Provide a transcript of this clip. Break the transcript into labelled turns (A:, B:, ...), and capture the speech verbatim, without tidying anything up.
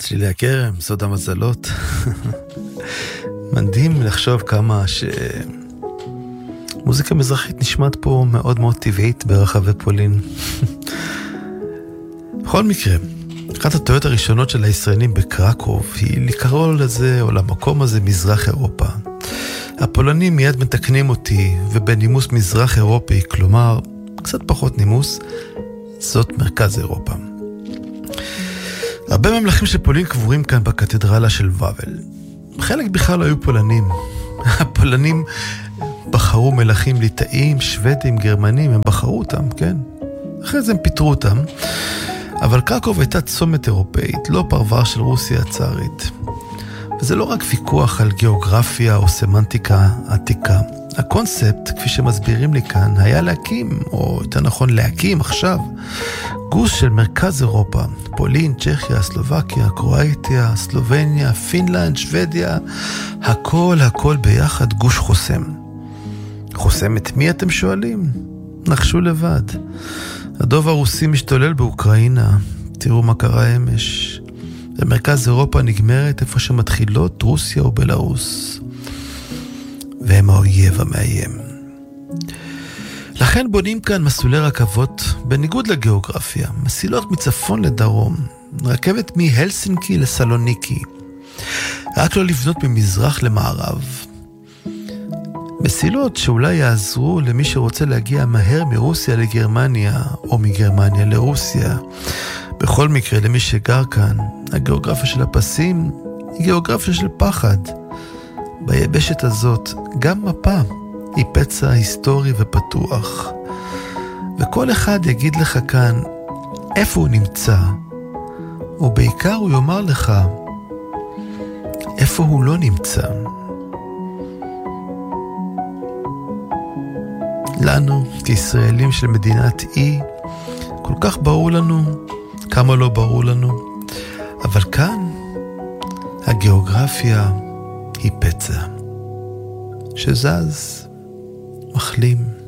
A: צלילי הכרם, סוד המזלות. מדהים לחשוב כמה שמוזיקה מזרחית נשמעת פה מאוד מאוד טבעית ברחבי פולין. בכל מקרה, אחת הטעויות הראשונות של הישראלים בקרקוב היא לקרוא לזה או למקום הזה מזרח אירופה. הפולנים מיד מתקנים אותי, ובנימוס מזרח אירופי, כלומר קצת פחות נימוס, זאת מרכז אירופה. הרבה ממלכים של פולין קבורים כאן בקתדרלה של ואבל. חלק בכלל לא היו פולנים. הפולנים בחרו מלכים ליטאים, שוודים, גרמנים, הם בחרו אותם, כן? אחרי זה הם פיתרו אותם. אבל קרקוב הייתה צומת אירופאית, לא פרבר של רוסיה הצארית. וזה לא רק ויכוח על גיאוגרפיה או סמנטיקה עתיקה. הקונספט, כפי שמסבירים לי כאן, היה להקים, או יותר נכון להקים עכשיו, גוש של מרכז אירופה, פולין, צ'כיה, סלובקיה, קרואטיה, סלובניה, פינלנד, שוודיה, הכל הכל ביחד גוש חוסם. חוסם את מי אתם שואלים? נחשו לבד. הדוב הרוסי משתולל באוקראינה, תראו מה קרה אמש. במרכז אירופה נגמרת איפה שמתחילות רוסיה ובלרוס. והם האויב המאיים. לכן בונים כאן מסלולי רכבות בניגוד לגיאוגרפיה, מסילות מצפון לדרום, רכבת מהלסינקי לסלוניקי, רק לא לבנות ממזרח למערב. מסילות שאולי יעזרו למי שרוצה להגיע מהר מרוסיה לגרמניה, או מגרמניה לרוסיה. בכל מקרה, למי שגר כאן, הגיאוגרפיה של הפסים היא גיאוגרפיה של פחד. ביבשת הזאת, גם מפה היא פצע היסטורי ופתוח. וכל אחד יגיד לך כאן איפה הוא נמצא, ובעיקר הוא יאמר לך איפה הוא לא נמצא. לנו, כישראלים של מדינת אי, כל כך ברור לנו כמה לא ברור לנו. אבל כאן, הגיאוגרפיה היא פצע שזז, מחלים.